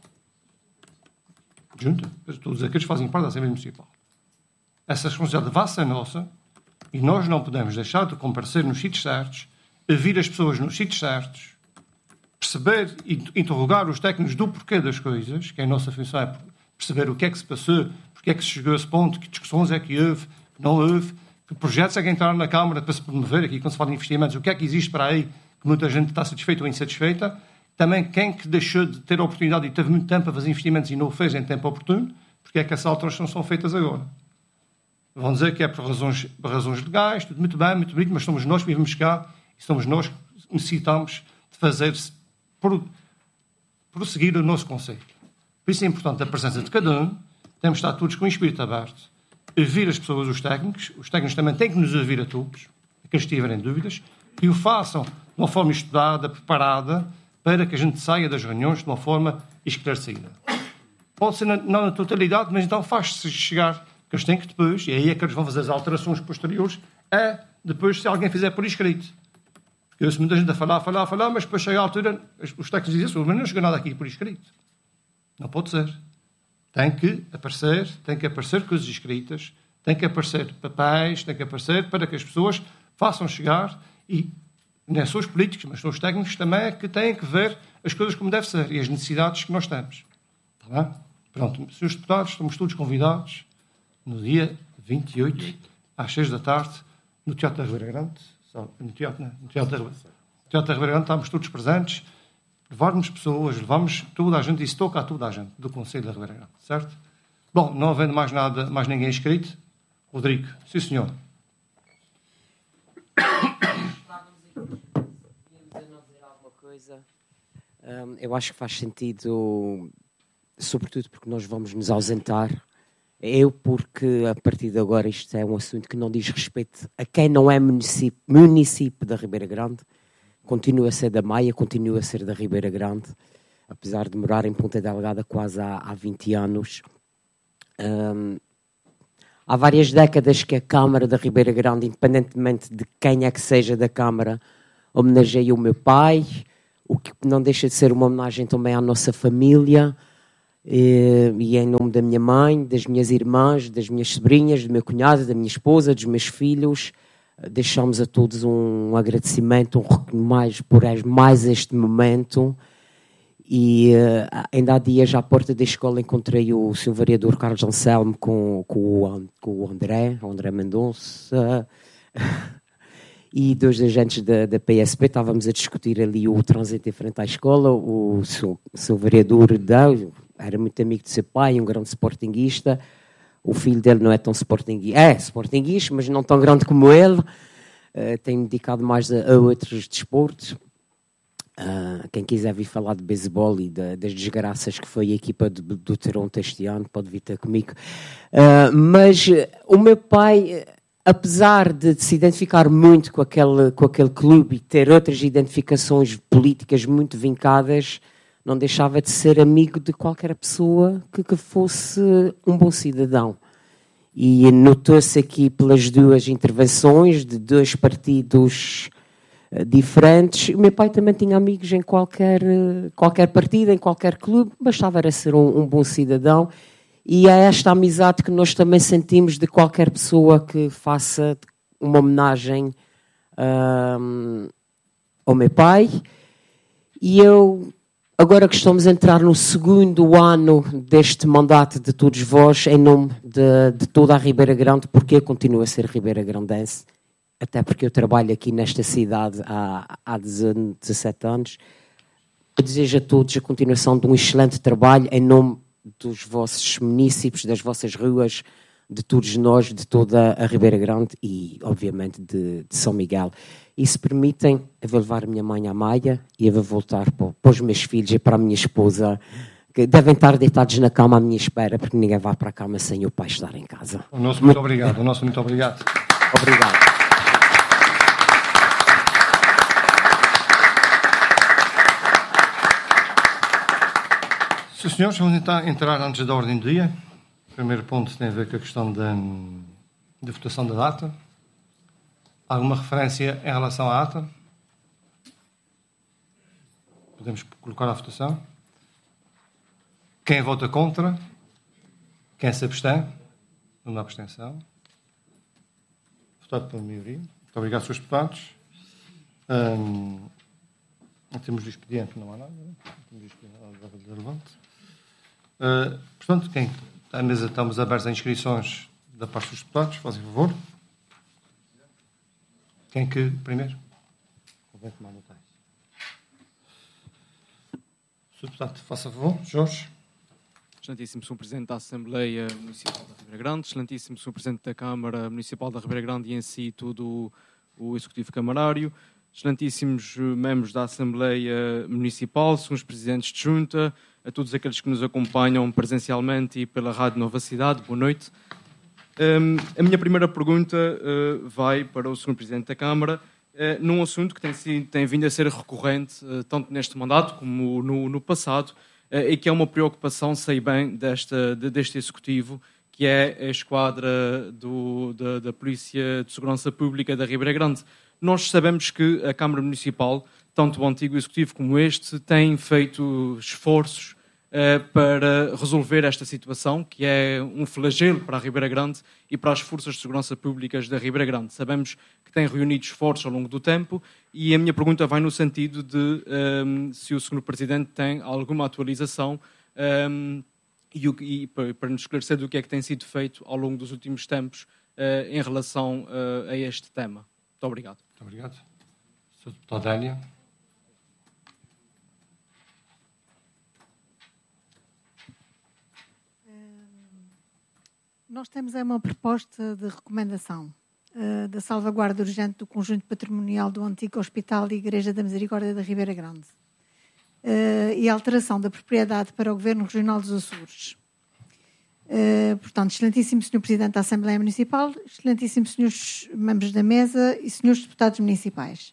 Junta, todos aqueles que fazem parte da Assembleia Municipal. Essa responsabilidade vai ser nossa e nós não podemos deixar de comparecer nos sítios certos, ouvir as pessoas nos sítios certos, perceber e interrogar os técnicos do porquê das coisas, que é a nossa função, é perceber o que é que se passou, porque é que se chegou a esse ponto, que discussões é que houve, que não houve, que projetos é que entraram na Câmara para se promover, aqui quando se fala de investimentos, o que é que existe para aí, que muita gente está satisfeita ou insatisfeita, também quem que deixou de ter a oportunidade e teve muito tempo a fazer investimentos e não o fez em tempo oportuno, porque é que essas alterações são feitas agora. Vão dizer que é por razões, por razões legais, tudo muito bem, muito bonito, mas somos nós que vivemos cá e somos nós que necessitamos de fazer, por, prosseguir o nosso conceito. Por isso é importante a presença de cada um, temos de estar todos com o espírito aberto, ouvir as pessoas, os técnicos, os técnicos também têm que nos ouvir a todos, aqueles que tiverem dúvidas, e o façam de uma forma estudada, preparada, para que a gente saia das reuniões de uma forma esclarecida. Pode ser na, não na totalidade, mas então faz-se chegar que eles têm que depois, e aí é que eles vão fazer as alterações posteriores, é depois se alguém fizer por escrito. Porque eu ouço muita gente a falar, a falar, a falar, mas depois chega a altura, os técnicos dizem assim, mas não chega nada aqui por escrito. Não pode ser. Tem que aparecer, tem que aparecer coisas escritas, tem que aparecer papéis, tem que aparecer para que as pessoas façam chegar, e não são os políticos, mas são os técnicos também que têm que ver as coisas como deve ser e as necessidades que nós temos. Está bem? Pronto, senhores deputados, estamos todos convidados no dia vinte e oito, às seis da tarde, no Teatro da Ribeira Grande. No Teatro, não, no Teatro da Ribeira, no Teatro da Ribeira Grande estamos todos presentes, levarmos pessoas, levamos toda a gente, isso toca a toda a gente do Conselho da Ribeira Grande, certo? Bom, não havendo mais nada, mais ninguém inscrito, Rodrigo, sim senhor. Um, eu acho que faz sentido, sobretudo porque nós vamos nos ausentar. Eu, porque a partir de agora isto é um assunto que não diz respeito a quem não é município, município da Ribeira Grande, continua a ser da Maia, continua a ser da Ribeira Grande, apesar de morar em Ponta Delgada quase há, há vinte anos. Um, há várias décadas que a Câmara da Ribeira Grande, independentemente de quem é que seja da Câmara, homenageia o meu pai, o que não deixa de ser uma homenagem também à nossa família, e, e em nome da minha mãe, das minhas irmãs, das minhas sobrinhas, do meu cunhado, da minha esposa, dos meus filhos, deixamos a todos um agradecimento, um reconhecimento por mais este momento. E uh, ainda há dias à porta da escola encontrei o senhor vereador Carlos Anselmo com, com, o, com o André, o André Mendonça, e dois agentes da, da P S P. Estávamos a discutir ali o trânsito em frente à escola. O senhor, o senhor vereador Dão era muito amigo de seu pai, um grande sportinguista. O filho dele não é tão sportinguista, é sportinguista, mas não tão grande como ele. Uh, tem dedicado mais a, a outros desportos. Uh, quem quiser vir falar de beisebol e de, das desgraças que foi a equipa do, do Toronto este ano, pode vir ter comigo. Uh, mas uh, o meu pai, uh, apesar de, de se identificar muito com aquele, com aquele clube e ter outras identificações políticas muito vincadas, não deixava de ser amigo de qualquer pessoa que, que fosse um bom cidadão. E notou-se aqui pelas duas intervenções de dois partidos diferentes. O meu pai também tinha amigos em qualquer, qualquer partido, em qualquer clube, bastava era ser um, um bom cidadão, e é esta amizade que nós também sentimos de qualquer pessoa que faça uma homenagem um, ao meu pai. E eu, agora que estamos a entrar no segundo ano deste mandato de todos vós, em nome de, de toda a Ribeira Grande, porque eu continuo a ser Ribeira Grandense, até porque eu trabalho aqui nesta cidade há, há dezassete anos, eu desejo a todos a continuação de um excelente trabalho em nome dos vossos munícipes, das vossas ruas, de todos nós, de toda a Ribeira Grande e, obviamente, de, de São Miguel. E se permitem, eu vou levar a minha mãe à Maia e eu vou voltar para, para os meus filhos e para a minha esposa, que devem estar deitados na cama à minha espera, porque ninguém vai para a cama sem o pai estar em casa. O nosso muito obrigado. O nosso muito obrigado. Obrigado. Sim, senhores, vamos então entrar antes da ordem do dia. O primeiro ponto tem a ver com a questão da, da votação da data. Alguma referência em relação à ata? Podemos colocar à votação. Quem vota contra? Quem se abstém? Uma abstenção. Votado pela maioria. Muito obrigado, senhores deputados. Hum, não temos do expediente, não há nada. Não temos do expediente, nada de relevante. Uh, portanto, quem à mesa estamos abertos a inscrições da parte dos deputados, fazem favor. Quem que primeiro? Convém tomar nota. senhor Deputado, faça favor. Jorge. Excelentíssimo senhor Presidente da Assembleia Municipal da Ribeira Grande, excelentíssimo senhor Presidente da Câmara Municipal da Ribeira Grande e em si todo o Executivo Camarário, excelentíssimos membros da Assembleia Municipal, senhores Presidentes de Junta, a todos aqueles que nos acompanham presencialmente e pela Rádio Nova Cidade, boa noite. Um, a minha primeira pergunta uh, vai para o senhor Presidente da Câmara, uh, num assunto que tem, sido, tem vindo a ser recorrente, uh, tanto neste mandato como no, no passado, uh, e que é uma preocupação, sei bem, desta, de, deste Executivo, que é a esquadra do, da, da Polícia de Segurança Pública da Ribeira Grande. Nós sabemos que a Câmara Municipal, tanto o antigo Executivo como este, tem feito esforços uh, para resolver esta situação, que é um flagelo para a Ribeira Grande e para as forças de segurança públicas da Ribeira Grande. Sabemos que tem reunido esforços ao longo do tempo e a minha pergunta vai no sentido de um, se o senhor Presidente tem alguma atualização um, e, e para, para nos esclarecer do que é que tem sido feito ao longo dos últimos tempos uh, em relação uh, a este tema. Muito obrigado. Muito obrigado. senhor Deputado Délio. Nós temos aí uma proposta de recomendação uh, da salvaguarda urgente do conjunto patrimonial do antigo Hospital e Igreja da Misericórdia da Ribeira Grande uh, e a alteração da propriedade para o Governo Regional dos Açores. Uh, portanto, excelentíssimo senhor Presidente da Assembleia Municipal, excelentíssimos senhores membros da mesa e senhores deputados municipais.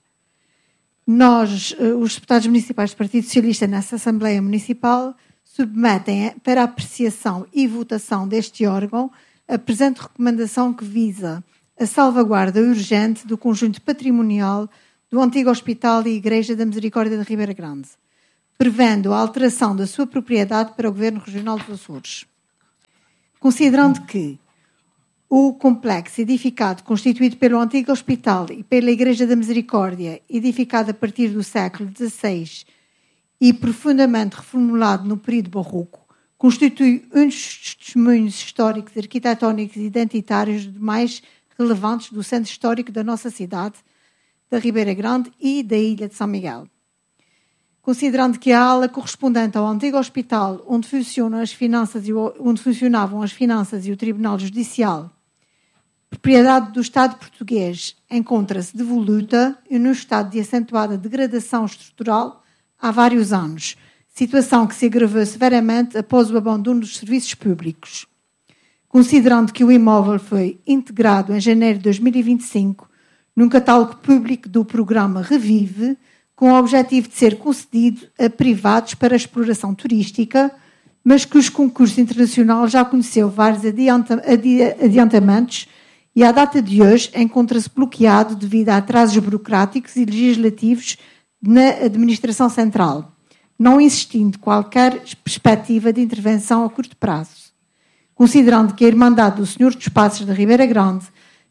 Nós, uh, os deputados municipais do Partido Socialista nessa Assembleia Municipal, submetem para apreciação e votação deste órgão a presente recomendação que visa a salvaguarda urgente do conjunto patrimonial do antigo Hospital e Igreja da Misericórdia da Ribeira Grande, prevendo a alteração da sua propriedade para o Governo Regional dos Açores. Considerando que o complexo edificado, constituído pelo antigo Hospital e pela Igreja da Misericórdia, edificado a partir do século dezasseis e profundamente reformulado no período barroco, constitui um dos testemunhos históricos, arquitetónicos e identitários mais relevantes do centro histórico da nossa cidade, da Ribeira Grande e da Ilha de São Miguel. Considerando que a ala correspondente ao antigo hospital, onde, funcionam as finanças e o, onde funcionavam as finanças e o Tribunal Judicial, propriedade do Estado português, encontra-se devoluta e num estado de acentuada degradação estrutural há vários anos, situação que se agravou severamente após o abandono dos serviços públicos. Considerando que o imóvel foi integrado em janeiro de dois mil e vinte e cinco num catálogo público do programa Revive, com o objetivo de ser concedido a privados para exploração turística, mas cujo concurso internacional já conheceu vários adianta- adi- adiantamentos e, à data de hoje, encontra-se bloqueado devido a atrasos burocráticos e legislativos na administração central, não existindo qualquer perspectiva de intervenção a curto prazo. Considerando que a Irmandade do Senhor dos Passos da Ribeira Grande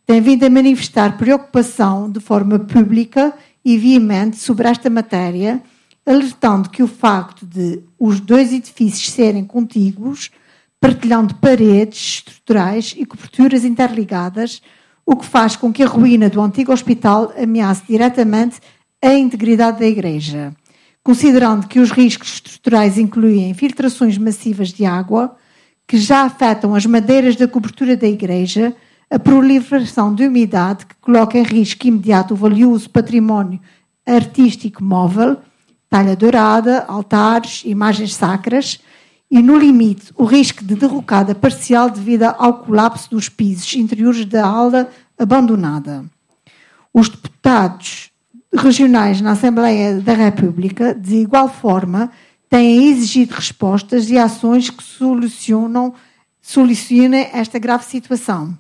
tem vindo a manifestar preocupação de forma pública e veemente sobre esta matéria, alertando que o facto de os dois edifícios serem contíguos, partilhando paredes estruturais e coberturas interligadas, o que faz com que a ruína do antigo hospital ameace diretamente a integridade da igreja, considerando que os riscos estruturais incluem infiltrações massivas de água, que já afetam as madeiras da cobertura da igreja, a proliferação de umidade que coloca em risco imediato o valioso património artístico móvel, talha dourada, altares, imagens sacras, e, no limite, o risco de derrocada parcial devido ao colapso dos pisos interiores da ala abandonada. Os deputados regionais na Assembleia da República, de igual forma, têm exigido respostas e ações que solucionam, solucionem esta grave situação.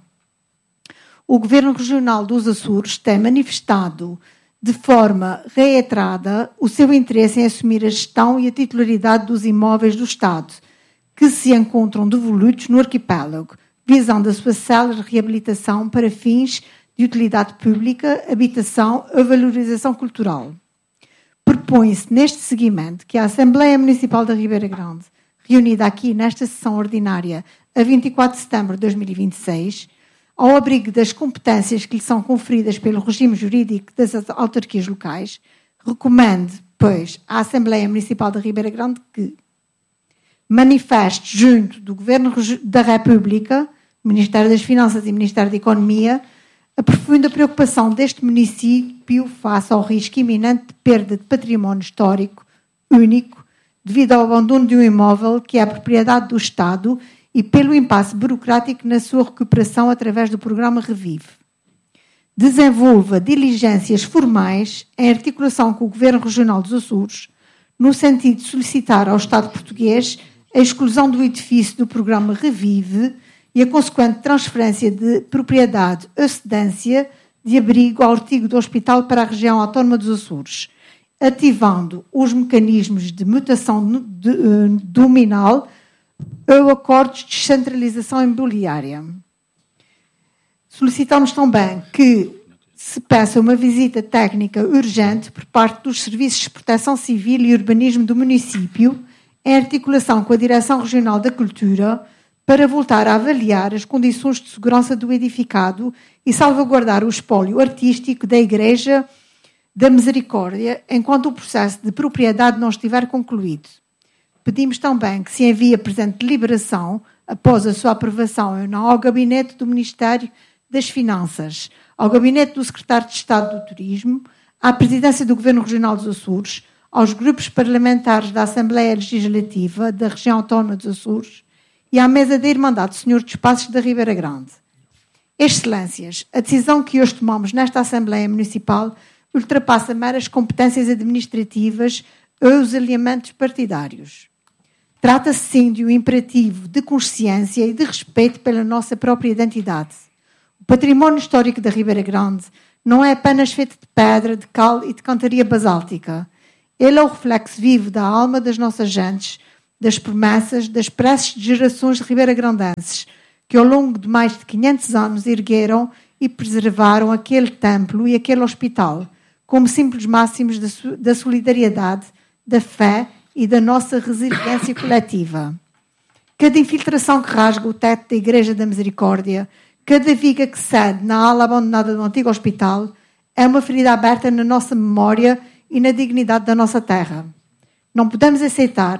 O Governo Regional dos Açores tem manifestado de forma reiterada o seu interesse em assumir a gestão e a titularidade dos imóveis do Estado, que se encontram devolutos no arquipélago, visando a sua célere reabilitação para fins de utilidade pública, habitação ou valorização cultural. Propõe-se, neste seguimento, que a Assembleia Municipal da Ribeira Grande, reunida aqui nesta sessão ordinária a vinte e quatro de setembro de dois mil e vinte e seis, ao abrigo das competências que lhe são conferidas pelo regime jurídico das autarquias locais, recomende, pois, à Assembleia Municipal da Ribeira Grande que manifeste junto do Governo da República, Ministério das Finanças e Ministério da Economia, a profunda preocupação deste município face ao risco iminente de perda de património histórico único devido ao abandono de um imóvel que é a propriedade do Estado e pelo impasse burocrático na sua recuperação através do programa Revive. Desenvolva diligências formais em articulação com o Governo Regional dos Açores, no sentido de solicitar ao Estado português a exclusão do edifício do programa Revive e a consequente transferência de propriedade ou cedência de abrigo ao artigo do hospital para a região autónoma dos Açores, ativando os mecanismos de mutação de, uh, dominal ou acordos de descentralização imobiliária. Solicitamos também que se peça uma visita técnica urgente por parte dos Serviços de Proteção Civil e Urbanismo do município, em articulação com a Direção Regional da Cultura, para voltar a avaliar as condições de segurança do edificado e salvaguardar o espólio artístico da Igreja da Misericórdia, enquanto o processo de propriedade não estiver concluído. Pedimos também que se envie a presente deliberação, após a sua aprovação, não ao Gabinete do Ministério das Finanças, ao Gabinete do Secretário de Estado do Turismo, à Presidência do Governo Regional dos Açores, aos grupos parlamentares da Assembleia Legislativa da Região Autónoma dos Açores e à Mesa da Irmandade do Senhor dos Passos da Ribeira Grande. Excelências, a decisão que hoje tomamos nesta Assembleia Municipal ultrapassa meras competências administrativas ou os alinhamentos partidários. Trata-se, sim, de um imperativo de consciência e de respeito pela nossa própria identidade. O património histórico da Ribeira Grande não é apenas feito de pedra, de cal e de cantaria basáltica. Ele é o reflexo vivo da alma das nossas gentes, das promessas, das preces de gerações de ribeira-grandenses, que ao longo de mais de quinhentos anos ergueram e preservaram aquele templo e aquele hospital, como simples máximos da solidariedade, da fé e da nossa resiliência coletiva. Cada infiltração que rasga o teto da Igreja da Misericórdia, cada viga que cede na ala abandonada do antigo hospital, é uma ferida aberta na nossa memória e na dignidade da nossa terra. Não podemos aceitar,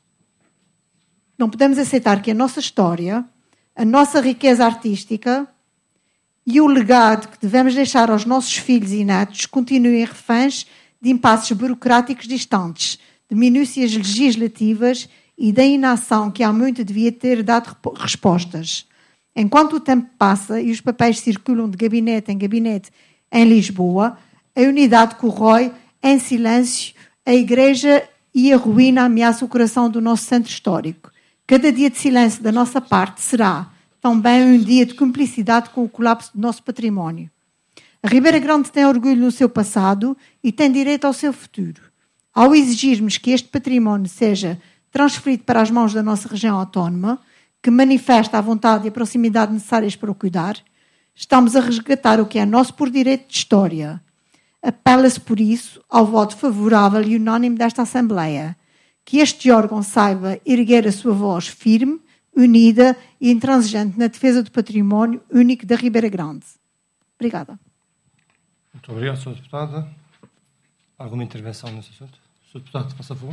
não podemos aceitar que a nossa história, a nossa riqueza artística e o legado que devemos deixar aos nossos filhos e netos continuem reféns de impasses burocráticos distantes, de minúcias legislativas e da inação que há muito devia ter dado respostas. Enquanto o tempo passa e os papéis circulam de gabinete em gabinete em Lisboa, a unidade corrói em silêncio a Igreja e a ruína ameaça o coração do nosso centro histórico. Cada dia de silêncio da nossa parte será também um dia de cumplicidade com o colapso do nosso património. A Ribeira Grande tem orgulho no seu passado e tem direito ao seu futuro. Ao exigirmos que este património seja transferido para as mãos da nossa região autónoma, que manifesta a vontade e a proximidade necessárias para o cuidar, Estamos a resgatar o que é nosso por direito de história. Apela-se, por isso, ao voto favorável e unânime desta Assembleia. Que este órgão saiba erguer a sua voz firme, unida e intransigente na defesa do património único da Ribeira Grande. Obrigada. Muito obrigado, senhora Deputada. Alguma intervenção nesse assunto? senhor Deputado, faça favor.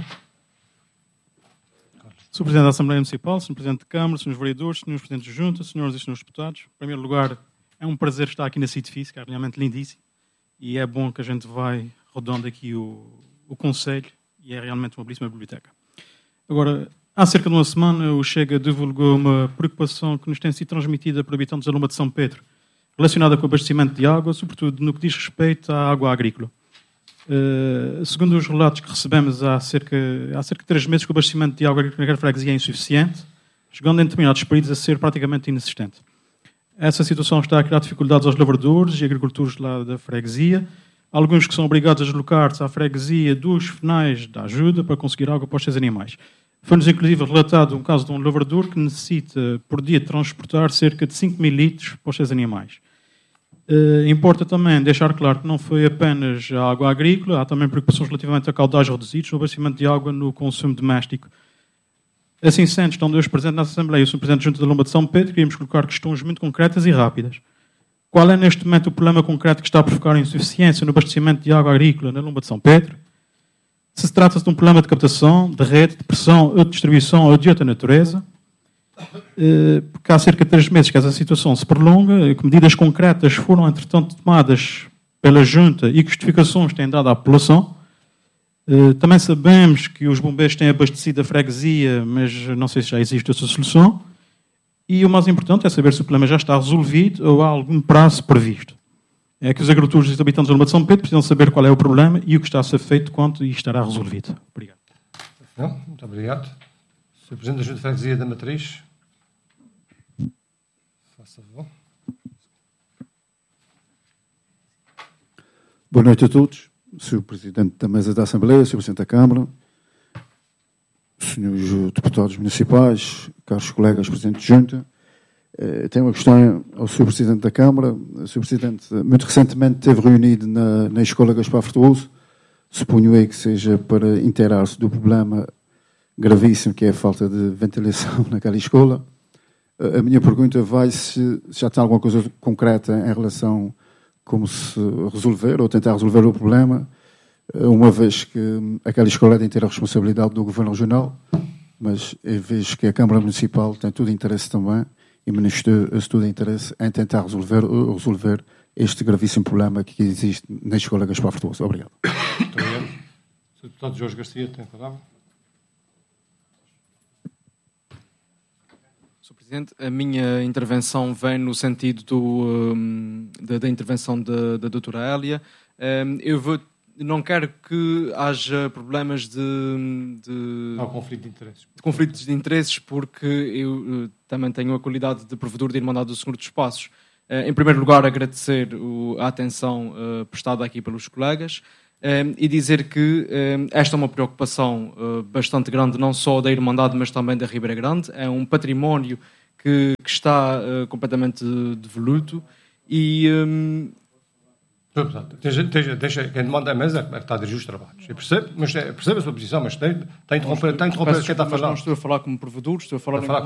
senhor Presidente da Assembleia Municipal, senhor Presidente de Câmara, senhores vereadores, senhores Presidentes de Junta, senhoras e senhores deputados. Em primeiro lugar, é um prazer estar aqui nesse edifício, que é realmente lindíssimo. E é bom que a gente vai rodando aqui o, o Conselho, e é realmente uma belíssima biblioteca. Agora, há cerca de uma semana, o Chega divulgou uma preocupação que nos tem sido transmitida por habitantes da Lomba de São Pedro, relacionada com o abastecimento de água, sobretudo no que diz respeito à água agrícola. Uh, segundo os relatos que recebemos, há cerca, há cerca de três meses que o abastecimento de água agrícola na freguesia é insuficiente, chegando em determinados períodos a ser praticamente inexistente. Essa situação está a criar dificuldades aos lavradores e agricultores lá da freguesia, alguns que são obrigados a deslocar-se à freguesia dos finais da ajuda para conseguir água para os seus animais. Foi-nos inclusive relatado um caso de um lavrador que necessita por dia transportar cerca de cinco mil litros para os seus animais. Uh, importa também deixar claro que não foi apenas a água agrícola, há também preocupações relativamente a caudais reduzidos no abastecimento de água no consumo doméstico. Assim sendo, estão dois presentes na Assembleia, o senhor Presidente da Junta da Lomba de São Pedro, queríamos colocar questões muito concretas e rápidas. Qual é neste momento o problema concreto que está a provocar a insuficiência no abastecimento de água agrícola na Lomba de São Pedro? Se se trata de um problema de captação, de rede, de pressão ou de distribuição ou de outra natureza? Porque há cerca de três meses que essa situação se prolonga, que medidas concretas foram, entretanto, tomadas pela Junta e que justificações têm dado à população. Também sabemos que os bombeiros têm abastecido a freguesia, mas não sei se já existe essa solução. E o mais importante é saber se o problema já está resolvido ou há algum prazo previsto. É que os agricultores e os habitantes da Lomba de São Pedro precisam saber qual é o problema e o que está a ser feito quanto e estará resolvido. Obrigado. Não, muito obrigado. senhor Presidente da Junta de Freguesia da Matriz. Faça favor. Boa noite a todos. senhor Presidente da Mesa da Assembleia, senhor Presidente da Câmara, senhores deputados municipais, caros colegas Presidente de Junta. Tenho uma questão ao senhor Presidente da Câmara. O senhor Presidente, muito recentemente, esteve reunido na, na Escola Gaspar Frutuoso. Suponho eu que seja para inteirar-se do problema gravíssimo que é a falta de ventilação naquela escola. A minha pergunta vai se já tem alguma coisa concreta em relação a como se resolver ou tentar resolver o problema, uma vez que aquela escola é de inteira responsabilidade do Governo Regional, mas eu vejo que a Câmara Municipal tem todo o interesse também e manifestou-se todo o interesse em tentar resolver, resolver este gravíssimo problema que existe na Escola Gaspar Frutuoso. Obrigado. Muito obrigado. O senhor Deputado Jorge Garcia tem a palavra. senhor Presidente, a minha intervenção vem no sentido do, um, da, da intervenção da, da doutora Hélia. Um, eu vou, não quero que haja problemas de... de Há conflito de interesses. De conflitos de interesses, porque eu uh, também tenho a qualidade de provedor da Irmandade do Senhor dos Passos. Uh, em primeiro lugar, agradecer o, a atenção uh, prestada aqui pelos colegas. Um, e dizer que um, esta é uma preocupação uh, bastante grande, não só da Irmandade, mas também da Ribeira Grande. É um património que, que está uh, completamente devoluto e... Um... Deixa, deixa, deixa, quem manda a mesa é que está a dirigir os trabalhos. Eu percebo, mas, percebo a sua posição, mas tem, tem de interromper, tem de interromper quem está a falar. Não estou a falar como provedor, estou a falar... A falar